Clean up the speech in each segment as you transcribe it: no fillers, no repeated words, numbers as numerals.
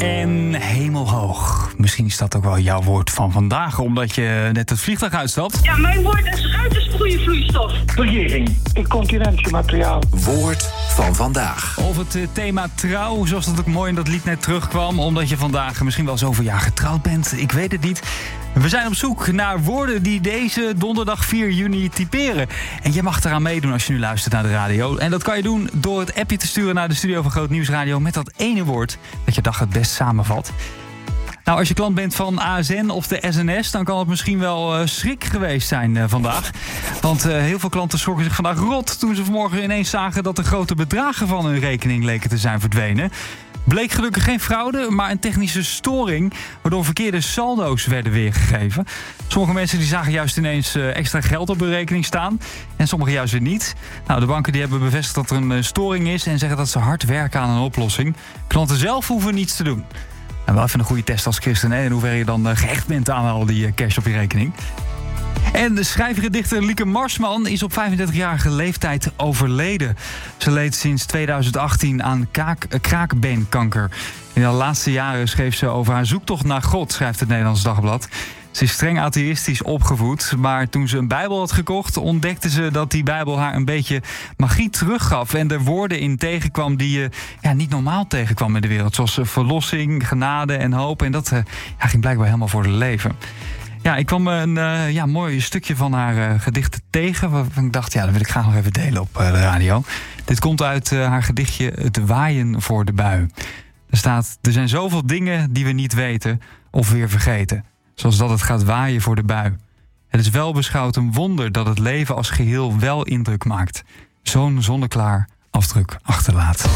En hemelhoog. Misschien is dat ook wel jouw woord van vandaag, omdat je net het vliegtuig uitstapt. Ja, mijn woord is ruitensproeivloeistof. Regering, incontinentiemateriaal. Woord van vandaag. Of het thema trouw, zoals dat ook mooi in dat lied net terugkwam. Omdat je vandaag misschien wel zoveel jaar getrouwd bent. Ik weet het niet. We zijn op zoek naar woorden die deze donderdag 4 juni typeren. En je mag eraan meedoen als je nu luistert naar de radio. En dat kan je doen door het appje te sturen naar de studio van Groot Nieuws Radio met dat ene woord dat je dag het best samenvat. Nou, als je klant bent van ASN of de SNS, dan kan het misschien wel schrik geweest zijn vandaag. Want heel veel klanten schrokken zich vandaag rot toen ze vanmorgen ineens zagen dat de grote bedragen van hun rekening leken te zijn verdwenen. Bleek gelukkig geen fraude, maar een technische storing, waardoor verkeerde saldo's werden weergegeven. Sommige mensen die zagen juist ineens extra geld op hun rekening staan en sommigen juist weer niet. Nou, de banken die hebben bevestigd dat er een storing is en zeggen dat ze hard werken aan een oplossing. Klanten zelf hoeven niets te doen. En wel even een goede test als christen, hè? In hoeverre je dan gehecht bent aan al die cash op je rekening. En de schrijver en dichter Lieke Marsman is op 35-jarige leeftijd overleden. Ze leed sinds 2018 aan kraakbeenkanker. In de laatste jaren schreef ze over haar zoektocht naar God, schrijft het Nederlands Dagblad. Ze is streng atheïstisch opgevoed, maar toen ze een Bijbel had gekocht, ontdekte ze dat die Bijbel haar een beetje magie teruggaf en er woorden in tegenkwam die je niet normaal tegenkwam in de wereld. Zoals verlossing, genade en hoop. En dat ging blijkbaar helemaal voor haar leven. Ja, ik kwam een mooi stukje van haar gedichten tegen, waarvan ik dacht, dat wil ik graag nog even delen op de radio. Dit komt uit haar gedichtje Het waaien voor de bui. Er staat: er zijn zoveel dingen die we niet weten of weer vergeten. Zoals dat het gaat waaien voor de bui. Het is wel beschouwd een wonder dat het leven als geheel wel indruk maakt. Zo'n zonneklaar afdruk achterlaat.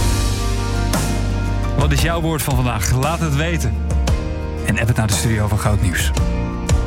Wat is jouw woord van vandaag? Laat het weten. En app het naar de studio van Groot Nieuws.